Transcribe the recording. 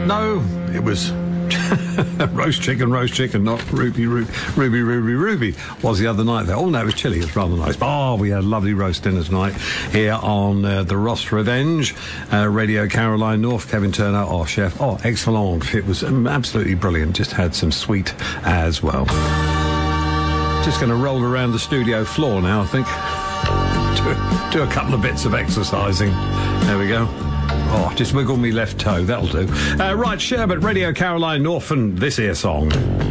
No, it was roast chicken, not ruby was the other night there. Oh, no, it was chilli. It's rather nice. Oh, we had a lovely roast dinner tonight here on the Ross Revenge. Radio Caroline North, Kevin Turner, our chef. Oh, excellent. It was absolutely brilliant. Just had some sweet as well. Just going to roll around the studio floor now, I think. Do a couple of bits of exercising. There we go. Oh, just wiggle me left toe. That'll do. Right, Sherbet, Radio Caroline North, and this here song.